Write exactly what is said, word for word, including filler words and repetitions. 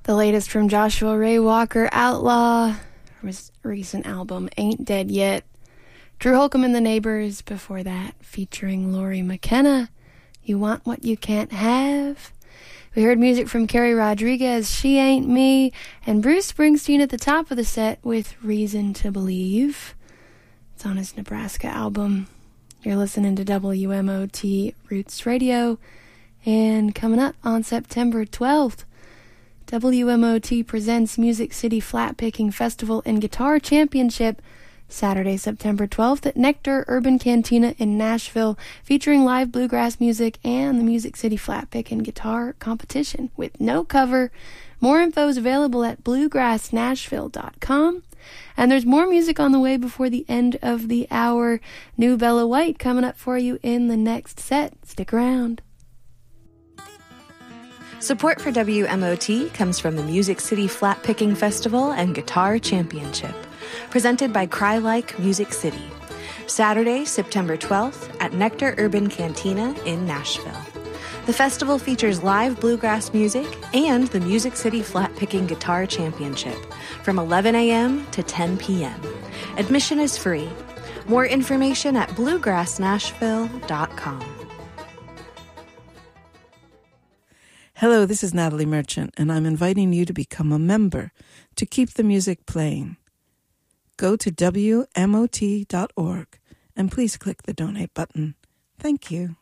The latest from Joshua Ray Walker, Outlaw, from his recent album, Ain't Dead Yet. Drew Holcomb and the Neighbors before that, featuring Lori McKenna, You Want What You Can't Have. We heard music from Carrie Rodriguez, She Ain't Me, and Bruce Springsteen at the top of the set with Reason to Believe. It's on his Nebraska album. You're listening to W M O T Roots Radio, and coming up on September twelfth, W M O T presents Music City Flat Picking Festival and Guitar Championship, Saturday, September twelfth at Nectar Urban Cantina in Nashville, featuring live bluegrass music and the Music City Flat Pick and Guitar Competition with no cover. More info is available at bluegrass nashville dot com. And there's more music on the way before the end of the hour. New Bella White coming up for you in the next set. Stick around. Support for W M O T comes from the Music City Flat Picking Festival and Guitar Championship, presented by Cry Like Music City. Saturday, September twelfth at Nectar Urban Cantina in Nashville. The festival features live bluegrass music and the Music City Flat Picking Guitar Championship from eleven a.m. to ten p.m. Admission is free. More information at bluegrass nashville dot com. Hello, this is Natalie Merchant, and I'm inviting you to become a member to keep the music playing. Go to W M O T dot org and please click the donate button. Thank you.